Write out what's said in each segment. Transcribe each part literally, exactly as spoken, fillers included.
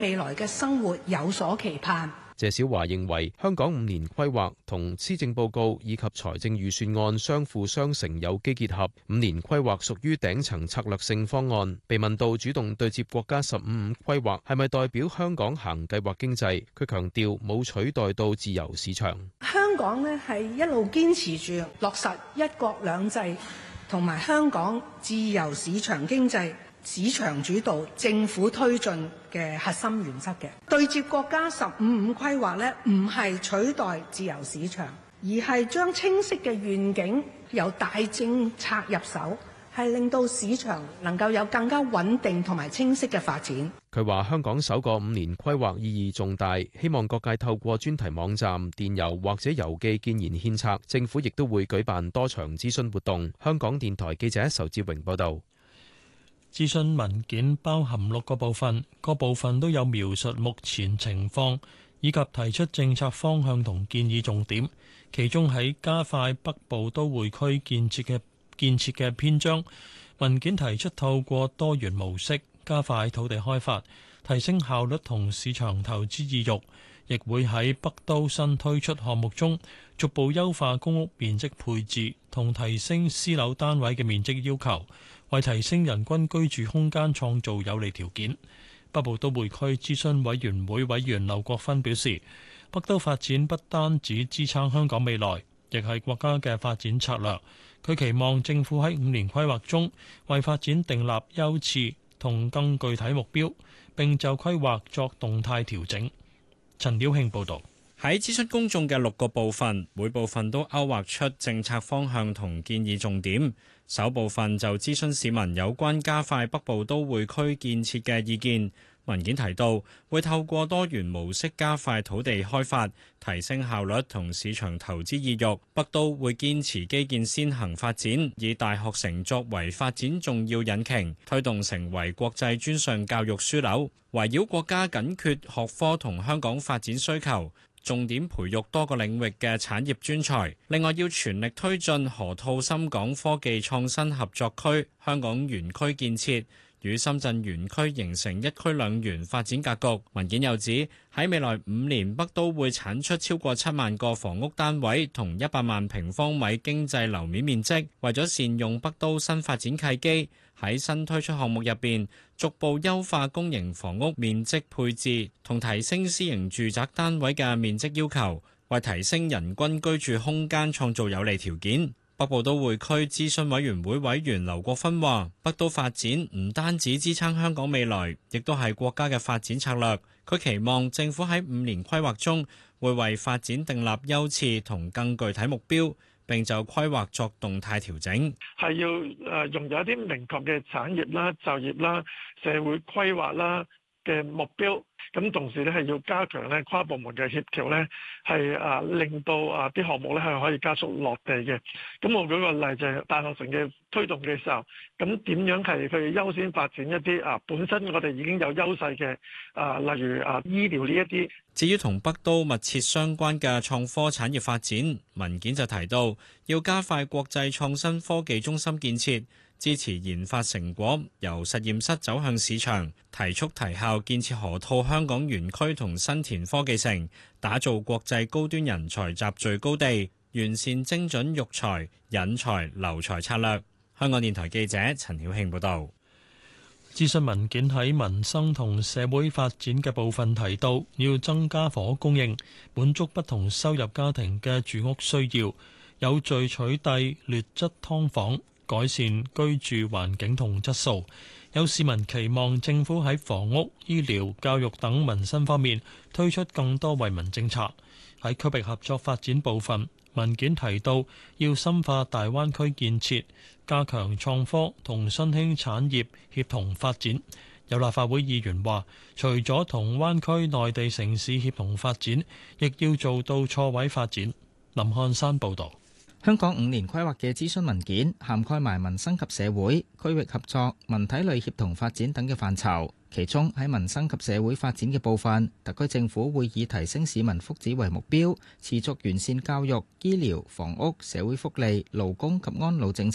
未來嘅生活有所期盼。 謝小華認為香港五年規劃同施政報告以及財政預算案相輔相成，有機結合。五年規劃屬於頂層策略性方案。被問到主動對接國家十五五規劃係咪代表香港行計劃經濟，佢強調冇取代到自由市場。 香港呢係一路堅持住落實一國兩制同埋香港自由市場經濟，市場主導、政府推進嘅核心原則嘅對接國家十五五規劃呢，唔係取代自由市場，而係將清晰嘅願景由大政策入手，係令到市場能夠有更加穩定同埋清晰嘅發展。 佢話香港首個五年規劃意義重大，希望各界透過專題網站、電郵或者郵寄建言獻策。政府亦都會舉辦多場諮詢活動。香港電台記者仇志榮報導。 諮詢文件包含六個部分，各部分都有描述目前情況，以及提出政策方向同建議重點。其中喺加快北部都會區建設嘅建設嘅篇章，文件提出透過多元模式加快土地開發，提升效率同市場投資意欲，亦會喺北都新推出項目中逐步優化公屋面積配置同提升私樓單位嘅面積要求，為提升人均居住空間創造有利條件。北部都會區諮詢委員會委員劉國勳表示，北都發展不單止支撐香港未來，亦係國家嘅發展策略。佢期望政府喺五年規劃中為發展訂立優次同更具體目標，並就規劃作動態調整。陳曉慶報導。 喺諮詢公眾嘅六個部分，每部分都勾畫出政策方向同建議重點。首部分就諮詢市民有關加快北部都會區建設嘅意見。文件提到，會透過多元模式加快土地開發，提升效率同市場投資意欲。北都會堅持基建先行發展，以大學城作為發展重要引擎，推動成為國際專上教育樞紐，圍繞國家緊缺學科同香港發展需求，重點培育多個領域嘅產業專才。另外，要全力推進河套深港科技創新合作區香港園區建設，與深圳園區形成一區兩園發展格局。文件又指，喺未來五年，北都會產出超過七萬個房屋單位同一百萬平方米經濟樓面面積。為咗善用北都新發展契機，喺新推出項目入邊，逐步優化公營房屋面積配置同提升私營住宅單位嘅面積要求，為提升人均居住空間創造有利條件。北部都會區諮詢委員會委員劉國勳話，北都發展唔單止支撐香港未來，亦都係國家嘅發展策略。佢期望政府喺五年規劃中會為發展訂立優次同更具體目標，並就規劃作動態調整。 係要誒用有一啲明確嘅產業啦、就業啦、社會規劃啦嘅目標。咁同時咧係要加強咧跨部門嘅協調咧，係啊令到啊啲項目咧係可以加速落地嘅。咁我舉個例就係大學城嘅推動嘅時候，咁點樣係去優先發展一啲啊本身我哋已經有優勢嘅啊，例如啊醫療呢一啲。 至於同北都密切相關嘅創科產業發展，文件就提到要加快國際創新科技中心建設，支持研發成果由實驗室走向市場，提速提效建設河套香港園區同新田科技城，打造國際高端人才集聚高地，完善精準育才、引才、留才策略。香港電台記者陳曉慶報導。 諮詢文件喺民生同社會發展嘅部分提到，要增加房屋供應，滿足不同收入家庭嘅住屋需要，有序取締劣質劏房，改善居住環境同質素。有市民期望政府喺房屋、醫療、教育等民生方面推出更多惠民政策。喺區域合作發展部分，文件提到要深化大灣區建設，加強創科同新興產業協同發展。有立法會議員話，除咗同灣區內地城市協同發展，亦要做到錯位發展。林漢山報導。 香港五年規劃嘅諮詢文件涵蓋埋民生及社會、區域合作、文體類協同發展等嘅範疇。其中喺民生及社會發展嘅部分，特區政府會以提升市民福祉為目標，持續完善教育、醫療、房屋、社會福利、勞工及安老政策，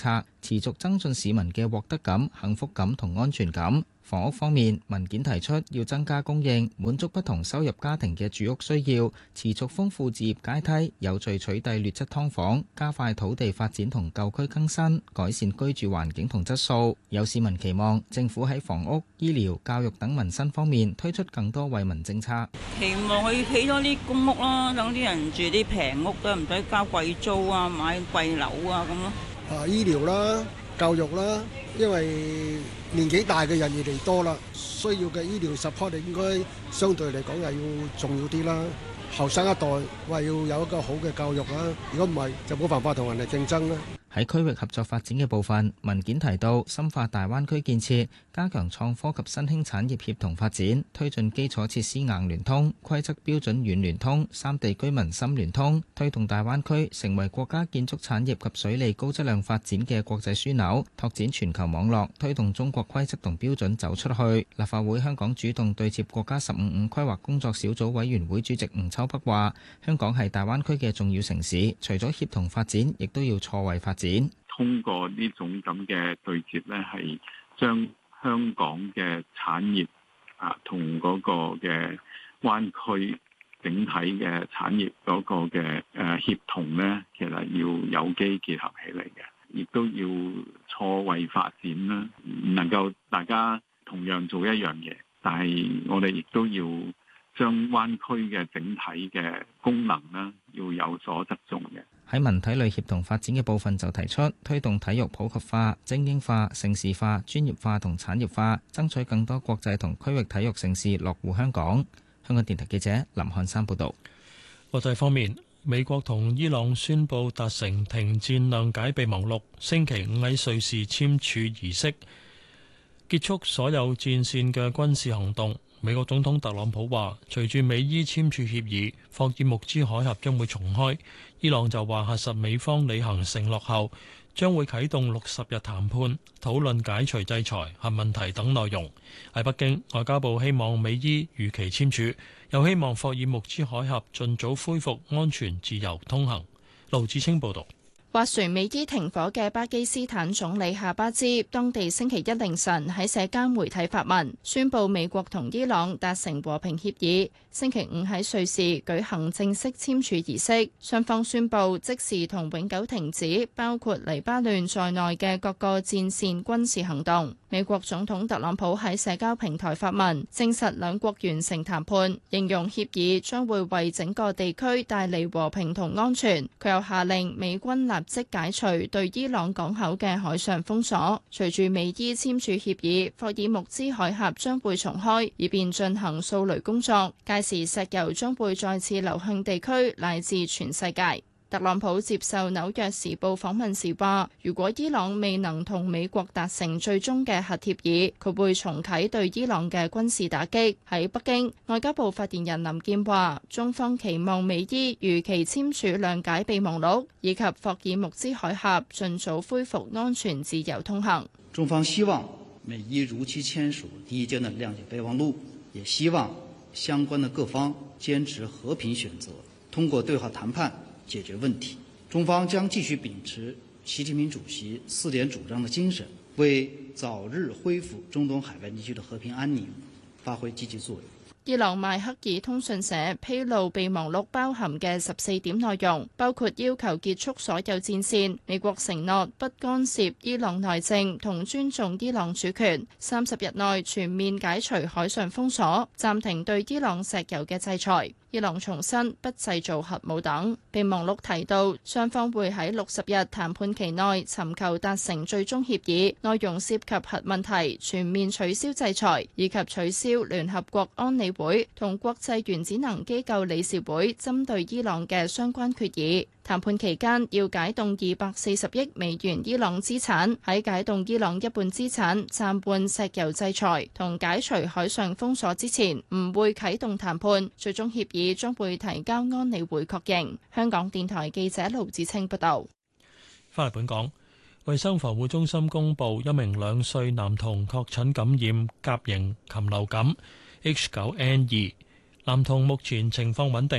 持續增進市民嘅獲得感、幸福感同安全感。房屋方面，文件提出要增加供應，滿足不同收入家庭嘅住屋需要，持續豐富置業階梯，有序取締劣質劏房，加快土地發展同舊區更新，改善居住環境同質素。有市民期望政府喺房屋、醫療、教育等民生方面推出更多惠民政策。 期望佢起多啲公屋啦，等啲人住啲平屋都唔使交貴租啊，買貴樓啊咁咯。 啊，醫療啦，教育啦，因為年紀大嘅人越嚟越多啦，需要嘅醫療 support 應該相對嚟講係要重要啲啦。後生一代話要有一個好嘅教育啦，如果唔係就冇辦法同人哋競爭啦。 喺區域合作發展嘅部分，文件提到深化大灣區建設，加強創科及新興產業協同發展，推進基礎設施硬聯通、規則標準軟聯通、三地居民深聯通，推動大灣區成為國家建築產業及水利高質量發展嘅國際樞紐，拓展全球網絡，推動中國規則同標準走出去。立法會香港主動對接國家十五五規劃工作小組委員會主席吳秋北話：香港係大灣區嘅重要城市，除咗協同發展，亦都要錯位發展。 通過呢種咁嘅對接呢，係將香港嘅產業啊同嗰個嘅灣區整體嘅產業嗰個嘅誒協同呢，其實要有機結合起嚟嘅，亦都要錯位發展啦。唔能夠大家同樣做一樣嘢，但係我哋亦都要將灣區嘅整體嘅功能呢，要有所側重嘅。 喺文體類協同發展嘅部分就提出推動體育普及化、精英化、盛事化、專業化同產業化，爭取更多國際同區域體育盛事落戶香港。香港電台記者林漢山報導。 國際方面，美國同伊朗宣布達成停戰諒解備忘錄，星期五喺瑞士簽署儀式，結束所有戰線嘅軍事行動。美國總統特朗普話，隨住美伊簽署協議，霍爾木茲海峽將會重開。伊朗就話核實美方履行承諾後，將會啟動六十日談判，討論解除制裁、核問題等內容。喺北京，外交部希望美伊如期簽署，又希望霍爾木茲海峽盡早恢復安全自由通行。盧志清報導。 斡旋美伊停火嘅巴基斯坦總理夏巴茲，當地星期一凌晨喺社交媒體發文，宣布美國同伊朗達成和平協議，星期五喺瑞士舉行正式簽署儀式。雙方宣布即時同永久停止包括黎巴嫩在內嘅各個戰線軍事行動。美國總統特朗普喺社交平台發文，證實兩國完成談判，形容協議將會為整個地區帶嚟和平同安全。佢又下令美軍立即解除對伊朗港口嘅海上封鎖。隨住美伊簽署協議，霍爾木茲海峽將會重開，以便進行掃雷工作。屆時石油將會再次流向地區乃至全世界。特朗普接受紐約時報訪問時話，如果伊朗未能同美國達成最終嘅核協議，佢會重啟對伊朗嘅軍事打擊。喺北京，外交部發言人林健話，中方期望美伊如期簽署諒解備忘錄，以及霍爾木茲海峽盡早恢復安全自由通行。 中方希望美伊如期簽署第一階段諒解備忘錄，也希望相關的各方堅持和平選擇，通過對話談判解決問題。中方將繼續秉持習近平主席四點主張的精神，為早日恢復中東海灣地區的和平安寧發揮積極作用。 伊朗邁克爾通訊社披露備忘錄包含嘅十四點內容，包括要求結束所有戰線，美國承諾不干涉伊朗內政同尊重伊朗主權，三十日內全面解除海上封鎖，暫停對伊朗石油嘅制裁。伊朗重申不製造核武等。備忘錄提到，雙方會喺六十日談判期內尋求達成最終協議，內容涉及核問題、全面取消制裁以及取消聯合國安理會同國際原子能機構理事會針對伊朗嘅相關決議。談判期間要解凍二百四十億美元伊朗資產，喺解凍伊朗一半資產、暫緩石油制裁同解除海上封鎖之前，唔會啟動談判。最終協議將會提交安理會確認。香港電台記者盧子清報道。 翻嚟本港，衛生防護中心公布一名兩歲男童確診感染甲型禽流感 H 九 N 二，男童目前情況穩定。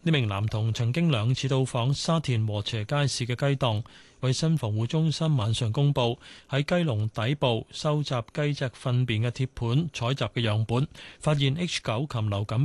呢名男童曾經兩次到訪沙田禾輋街市嘅雞檔。衛生防護中心晚上公佈，喺雞籠底部收集雞隻糞便嘅鐵盤採集嘅樣本，發現 H 九禽流感